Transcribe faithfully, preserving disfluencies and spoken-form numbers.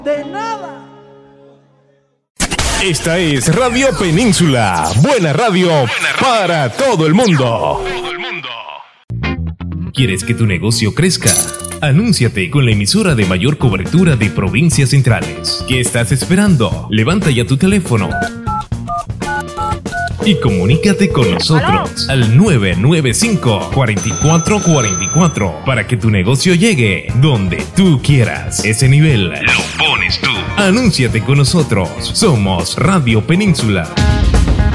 De nada. Esta es Radio Península. Buena radio, Buena radio para todo el mundo. Todo el mundo. ¿Quieres que tu negocio crezca? Anúnciate con la emisora de mayor cobertura de provincias centrales. ¿Qué estás esperando? Levanta ya tu teléfono y comunícate con nosotros al nueve nueve cinco, cuatro cuatro cuatro cuatro para que tu negocio llegue donde tú quieras. Ese nivel lo pones tú. Anúnciate con nosotros. Somos Radio Península.